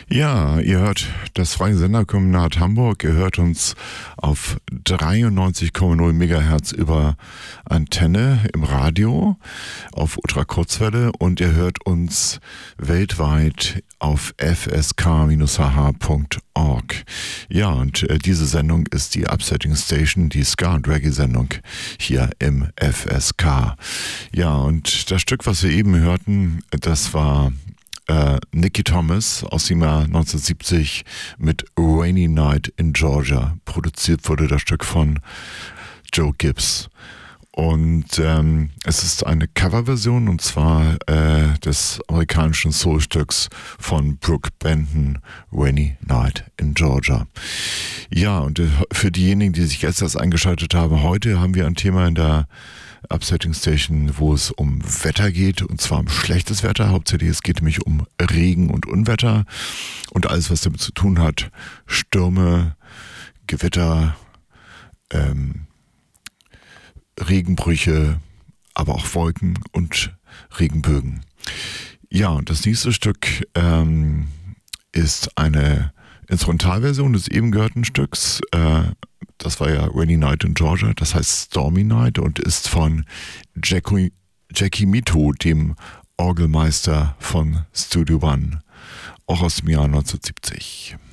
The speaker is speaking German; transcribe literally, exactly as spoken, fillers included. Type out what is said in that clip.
Ja, ihr hört das freie Senderkombinat Hamburg. Ihr hört uns auf dreiundneunzig Komma null Megahertz über Antenne im Radio auf Ultrakurzwelle und ihr hört uns weltweit auf f s k Bindestrich h punkt org. Ja, und äh, diese Sendung ist die Upsetting Station, die Ska- und Reggae-Sendung hier im F S K. Ja, und das Stück, was wir eben hörten, das war Uh, Nicky Thomas aus dem Jahr neunzehnhundertsiebzig mit Rainy Night in Georgia. Produziert wurde das Stück von Joe Gibbs. Und ähm, es ist eine Coverversion und zwar äh, des amerikanischen Soulstücks von Brooke Benton, Rainy Night in Georgia. Ja, und äh, für diejenigen, die sich jetzt erst eingeschaltet haben, heute haben wir ein Thema in der Upsetting Station, wo es um Wetter geht, und zwar um schlechtes Wetter. Hauptsächlich es geht nämlich um Regen und Unwetter und alles, was damit zu tun hat. Stürme, Gewitter, ähm, Regenbrüche, aber auch Wolken und Regenbögen. Ja, und das nächste Stück ähm, ist eine Instrumentalversion des eben gehörten Stücks. Äh, das war ja Rainy Night in Georgia, das heißt Stormy Night und ist von Jackie, Jackie Mittoo, dem Orgelmeister von Studio One, auch aus dem Jahr neunzehnhundertsiebzig.